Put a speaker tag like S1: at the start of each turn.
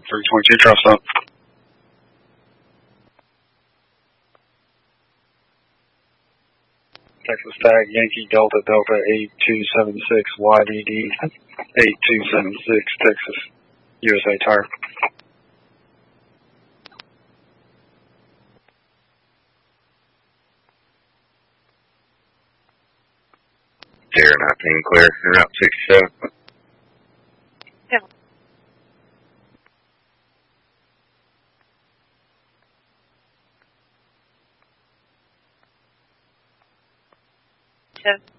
S1: 322, drop stop. Texas tag Yankee Delta Delta 8276 YDD 8276 Texas USA Tire.
S2: Sierra 19 clear, Route 67.
S3: Yeah.